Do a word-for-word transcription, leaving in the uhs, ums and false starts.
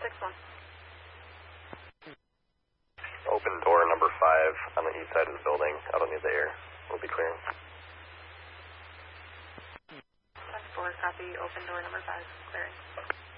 six one. Open door number five on the east side of the building. Out on the other air. We'll be clearing. ten four, copy. Open door number five. Clearing.